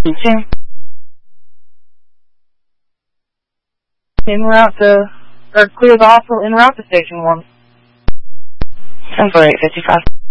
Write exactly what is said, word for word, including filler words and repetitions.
two. En route to, or clear the hospital en route to station one. ten four eight fifty-five.